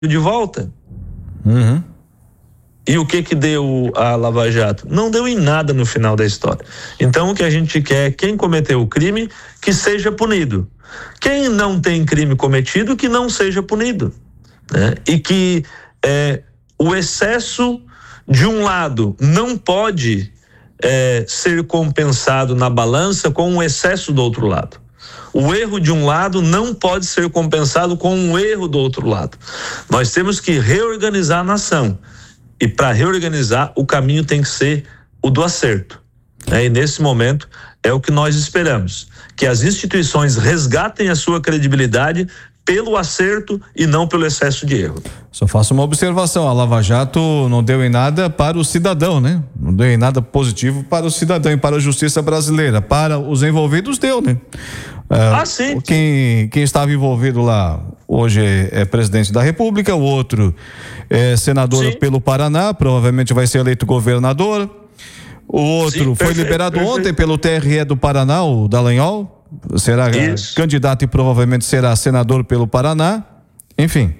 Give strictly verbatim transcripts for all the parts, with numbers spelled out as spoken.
de volta. Uhum. E o que que deu a Lava Jato? Não deu em nada no final da história. Então o que a gente quer, quem cometeu o crime, que seja punido. Quem não tem crime cometido, que não seja punido, né? E que é, o excesso de um lado não pode é, ser compensado na balança com o excesso do outro lado. O erro de um lado não pode ser compensado com um erro do outro lado. Nós temos que reorganizar a nação. E para reorganizar, o caminho tem que ser o do acerto. Né? E nesse momento é o que nós esperamos. Que as instituições resgatem a sua credibilidade pelo acerto e não pelo excesso de erro. Só faço uma observação, a Lava Jato não deu em nada para o cidadão, né? Não deu em nada positivo para o cidadão e para a justiça brasileira. Para os envolvidos deu, né? Ah, sim. Quem, quem estava envolvido lá hoje é, é presidente da República, o outro é senador sim. pelo Paraná, provavelmente vai ser eleito governador. O outro sim, foi perfeito, liberado perfeito. ontem pelo T R E do Paraná, o Dallagnol. Será Isso. candidato e provavelmente será senador pelo Paraná. Enfim.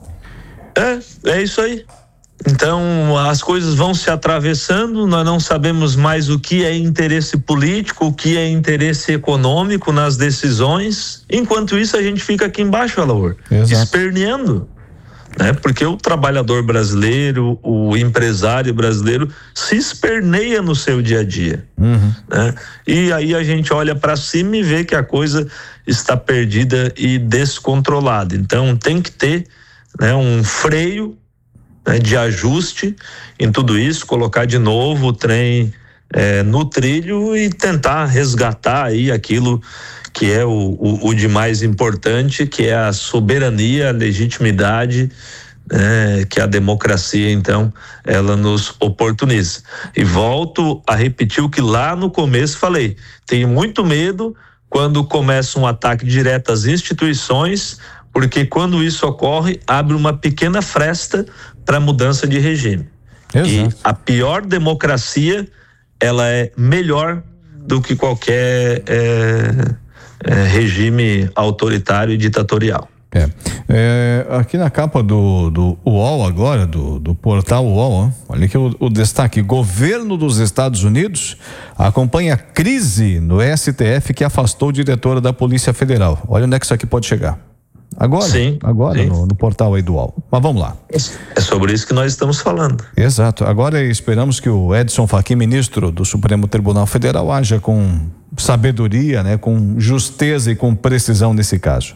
É, é isso aí. Então as coisas vão se atravessando, nós não sabemos mais o que é interesse político, o que é interesse econômico nas decisões. Enquanto isso a gente fica aqui embaixo, Alaor, esperneando, né? Porque o trabalhador brasileiro, o empresário brasileiro se esperneia no seu dia a dia, uhum. né? E aí a gente olha para cima e vê que a coisa está perdida e descontrolada. Então tem que ter, né, um freio, né, de ajuste em tudo isso, colocar de novo o trem é, no trilho e tentar resgatar aí aquilo que é o, o, o de mais importante, que é a soberania, a legitimidade, né, que a democracia, então, ela nos oportuniza. E volto a repetir o que lá no começo falei, tenho muito medo quando começa um ataque direto às instituições, porque quando isso ocorre, abre uma pequena fresta para mudança de regime. Exato. E a pior democracia, ela é melhor do que qualquer é, é, regime autoritário e ditatorial. É. É, aqui na capa do, do U O L agora, do, do portal U O L, ó, olha aqui o, o destaque: governo dos Estados Unidos acompanha a crise no S T F que afastou diretora da Polícia Federal. Olha onde é que isso aqui pode chegar. Agora, sim, agora sim. No, no portal aí do U O L. Mas vamos lá. É sobre isso que nós estamos falando. Exato. Agora esperamos que o Edson Fachin, ministro do Supremo Tribunal Federal, haja com sabedoria, né, com justeza e com precisão nesse caso.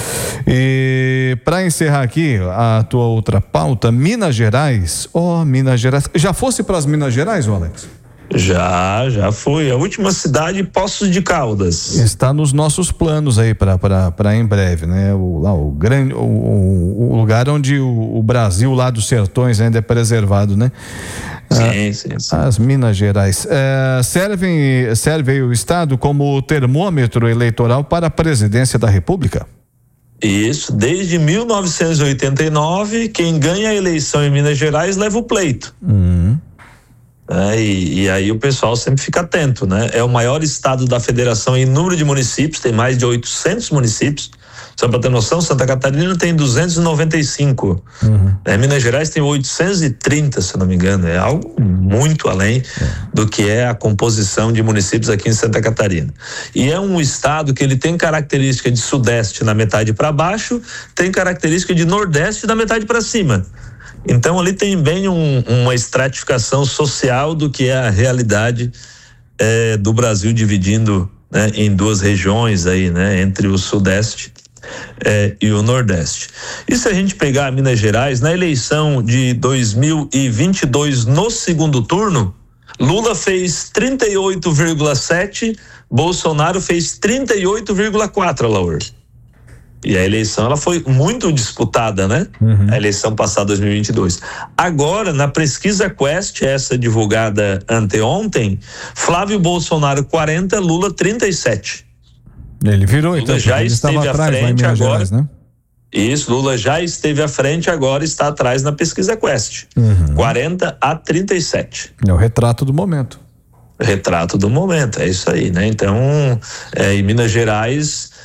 E para encerrar aqui a tua outra pauta, Minas Gerais. Ó, oh, Minas Gerais. Já fosse para as Minas Gerais, ô Alex? Já, já foi. A última cidade, Poços de Caldas. Está nos nossos planos aí para para em breve, né? O, lá, o, grande, o, o, o lugar onde o, o Brasil lá dos sertões ainda é preservado, né? Sim, ah, sim, sim. As Minas Gerais. É, servem, serve o Estado como termômetro eleitoral para a presidência da República? Isso, desde mil novecentos e oitenta e nove, quem ganha a eleição em Minas Gerais leva o pleito. Uhum. É, e, e aí o pessoal sempre fica atento, né? É o maior estado da federação em número de municípios, tem mais de oitocentos municípios. Só para ter noção, Santa Catarina tem duzentos e noventa e cinco. Uhum. É, Minas Gerais tem oitocentos e trinta, se eu não me engano. É algo muito além é. do que é a composição de municípios aqui em Santa Catarina. E é um estado que ele tem característica de sudeste na metade para baixo, tem característica de nordeste na metade para cima. Então ali tem bem um, uma estratificação social do que é a realidade é, do Brasil, dividindo, né, em duas regiões aí, né, entre o sudeste é, e o nordeste. E se a gente pegar Minas Gerais, na eleição de dois mil e vinte e dois, no segundo turno, Lula fez trinta e oito vírgula sete, Bolsonaro fez trinta e oito vírgula quatro, Laur. E a eleição, ela foi muito disputada, né? Uhum. A eleição passada, dois mil e vinte e dois. Agora, na pesquisa Quest, essa divulgada anteontem, Flávio Bolsonaro quarenta, Lula trinta e sete. Ele virou, Lula então, já ele esteve estava à atrás frente lá em Minas agora. Gerais, né? Isso, Lula já esteve à frente, agora está atrás na pesquisa Quest. Uhum. quarenta a trinta e sete. É o retrato do momento. Retrato do momento, é isso aí, né? Então, é, em Minas Gerais,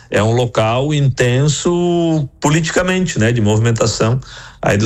é um local intenso politicamente, né, de movimentação aí